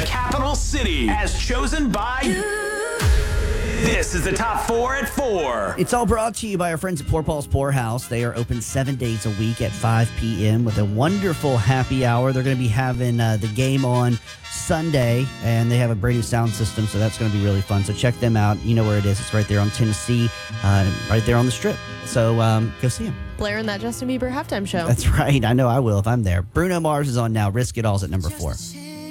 capital city, as chosen by This is the Top 4 at 4. It's all brought to you by our friends at Poor Paul's Poorhouse. They are open 7 days a week at 5 p.m. with a wonderful happy hour. They're going to be having the game on Sunday, and they have a brand new sound system, so that's going to be really fun. So check them out. You know where it is. It's right there on Tennessee, right there on the Strip. So go see them. Blaring that Justin Bieber halftime show. That's right. I know I will if I'm there. Bruno Mars is on now. Risk It All's at number 4.